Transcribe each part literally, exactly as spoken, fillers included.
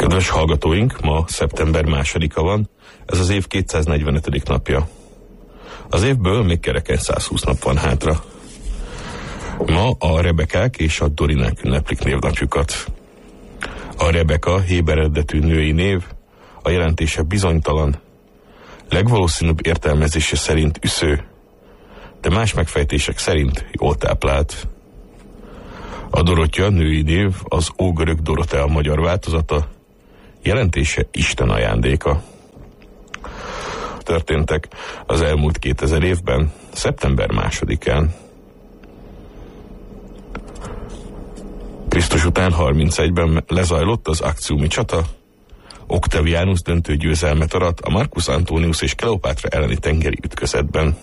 Kedves hallgatóink, ma szeptember másodika van, ez az év kétszáznegyvenötödik napja. Az évből még kereken százhúsz nap van hátra. Ma a Rebekák és a Dorinák ünneplik névnapjukat. A Rebeka héber eredetű női név, a jelentése bizonytalan, legvalószínűbb értelmezése szerint üsző, de más megfejtések szerint jól táplált. A Dorottya női név az ógörög Dorotea magyar változata, jelentése Isten ajándéka. Történtek az elmúlt kétezer évben, szeptember másodikán. Krisztus után harmincegyben lezajlott az akciumi csata, Octavianus döntő győzelmet arat a Marcus Antonius és Kleopátra elleni tengeri ütközetben.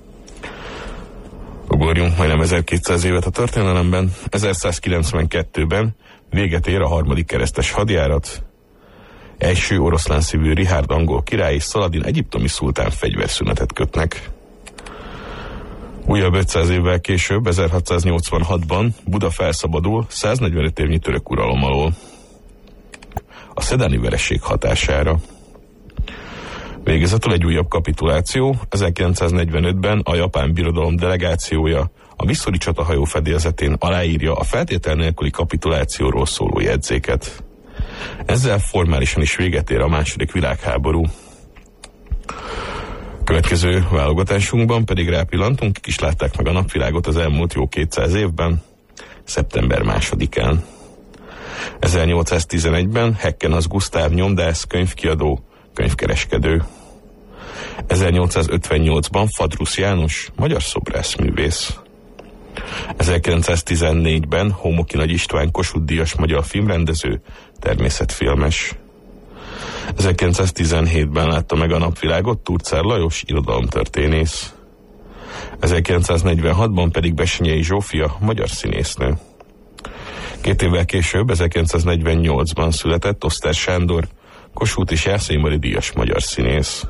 Ugorjunk majdnem ezerkétszáz évet a történelemben. ezerszázkilencvenkettőben véget ér a harmadik keresztes hadjárat. Első oroszlán szívű Richárd angol király és Szaladin egyiptomi szultán fegyverszünetet kötnek. Újabb ötszáz évvel később, ezerhatszáznyolcvanhatban Buda felszabadul száznegyvenöt évnyi török uralom alól. A szedáni vereség hatására. Végezetül egy újabb kapituláció. ezerkilencszáznegyvenötben a japán birodalom delegációja a Missouri csatahajó fedélzetén aláírja a feltétel nélküli kapitulációról szóló jegyzéket. Ezzel formálisan is véget ér a második világháború. Következő válogatásunkban pedig rápillantunk, kik is látták meg a napvilágot az elmúlt jó kétszáz évben, szeptember másodikán. ezernyolcszáztizenegyben Hekkenaz Gusztáv nyomdász, könyvkiadó, könyvkereskedő. ezernyolcszázötvennyolcban Fadrusz János, magyar szobrászművész. ezerkilencszáztizennégyben Homoki Nagy István Kossuth-díjas magyar filmrendező, természetfilmes. ezerkilencszáztizenhétben látta meg a napvilágot Turcár Lajos, irodalomtörténész. ezerkilencszáznegyvenhatban pedig Bessenyei Zsófia, magyar színésznő. Két évvel később, ezerkilencszáznegyvennyolcban született Oszter Sándor, Kossuth és Jászai Mari díjas magyar színész.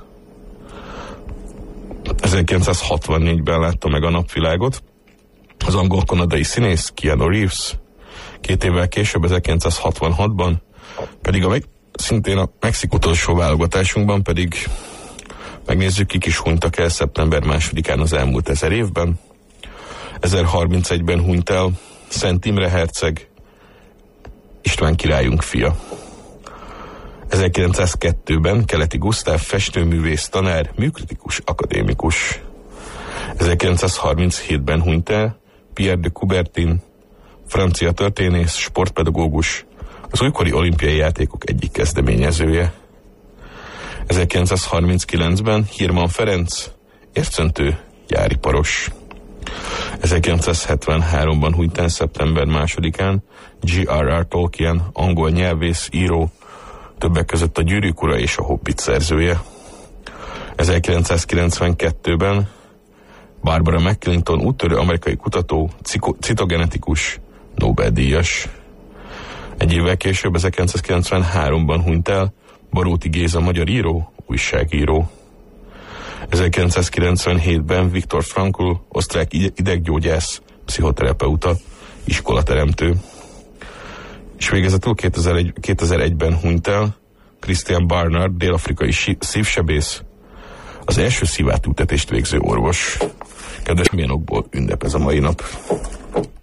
ezerkilencszázhatvannégyben látta meg a napvilágot az angol-kanadai színész Keanu Reeves. Két évvel később, ezerkilencszázhatvanhatban pedig a szintén a Mexikó utolsó válogatásunkban pedig megnézzük, kik is hunytak el szeptember másodikán az elmúlt ezer évben. ezerharmincegyben hunyt el Szent Imre herceg, István királyunk fia. ezerkilencszázkettőben Keleti Gusztáv festőművész, tanár, műkritikus, akadémikus. ezerkilencszázharminchétben hunyt el Pierre de Coubertin, francia történész, sportpedagógus, az újkori olimpiai játékok egyik kezdeményezője. ezerkilencszázharminckilencben Hirman Ferenc, ércöntő, gyáriparos. ezerkilencszázhetvenháromban hunyt el szeptember másodikán J R R Tolkien, angol nyelvész, író, többek között a Gyűrűk ura és a Hobbit szerzője. ezerkilencszázkilencvenkettőben Barbara McClinton, úttörő amerikai kutató, citogenetikus, Nobel-díjas. Egy évvel később, ezerkilencszázkilencvenháromban hunyt el Baróti Géza, magyar író, újságíró. ezerkilencszázkilencvenhétben Viktor Frankl, osztrák ideggyógyász, pszichoterapeuta, iskolateremtő. És végezetül kétezer-egyben hunyt el Christian Barnard, dél-afrikai szívsebész, az első szívátültetést végző orvos. Kedves, milyen okból ünnep ez a mai nap?